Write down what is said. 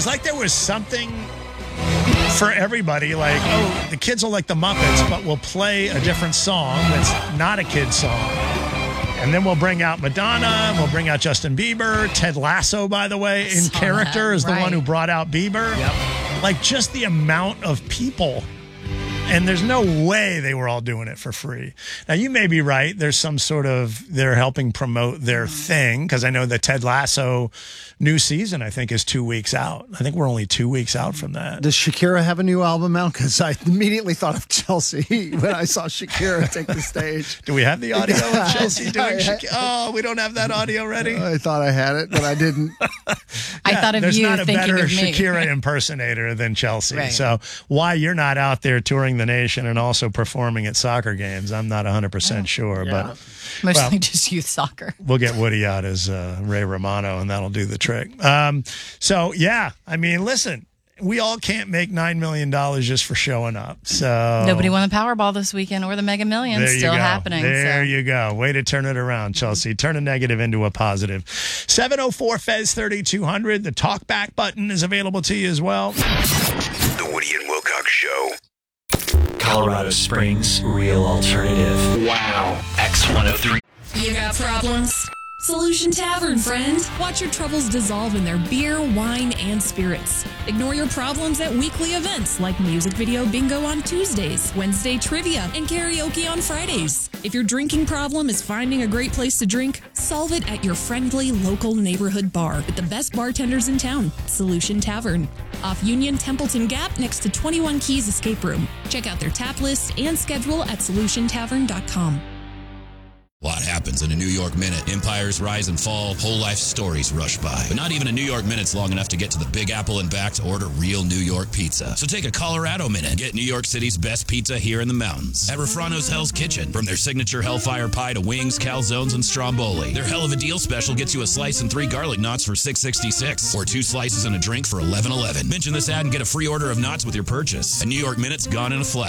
was like there was something for everybody. Like, oh, the kids will like the Muppets, but we'll play a different song that's not a kid's song. And then we'll bring out Madonna, and we'll bring out Justin Bieber. Ted Lasso, by the way, in character is the one who brought out Bieber. Yep. Like, just the amount of people. And there's no way they were all doing it for free. Now, you may be right. There's some sort of, they're helping promote their thing, because I know the Ted Lasso new season, I think, is 2 weeks out. I think we're only 2 weeks out from that. Does Shakira have a new album out? Because I immediately thought of Chelsea when I saw Shakira take the stage. Do we have the audio of Chelsea doing Shakira? Oh, we don't have that audio ready? I thought I had it, but I didn't. I thought of there's you not a thinking better of me. Shakira impersonator than Chelsea. Right. So why you're not out there touring the nation and also performing at soccer games, I'm not 100% sure. But Mostly just youth soccer. we'll get Woody out as Ray Romano, and that'll do the trick. So, yeah, I mean, listen, we all can't make $9 million just for showing up. So Nobody won the Powerball this weekend or the Mega Millions. there you Still go. happening. There so. you go. Way to turn it around, Chelsea. Turn a negative into a positive. 704-FEZ-3200. The talkback button is available to you as well. The Woody and Wilcox Show. Colorado Springs Real Alternative. Wow. X103. You got problems? Solution Tavern, friend. Watch your troubles dissolve in their beer, wine, and spirits. Ignore your problems at weekly events like music video bingo on Tuesdays, Wednesday trivia, and karaoke on Fridays. If your drinking problem is finding a great place to drink, solve it at your friendly local neighborhood bar with the best bartenders in town, Solution Tavern. Off Union Templeton Gap next to 21 Keys Escape Room. Check out their tap list and schedule at solutiontavern.com. A lot happens in a New York minute. Empires rise and fall, whole life stories rush by. But not even a New York minute's long enough to get to the Big Apple and back to order real New York pizza. So take a Colorado minute and get New York City's best pizza here in the mountains. At Refrano's Hell's Kitchen. From their signature Hellfire Pie to wings, calzones, and stromboli. Their hell of a deal special gets you a slice and 3 garlic knots for $6.66. Or 2 slices and a drink for $11.11. Mention this ad and get a free order of knots with your purchase. A New York minute's gone in a flash.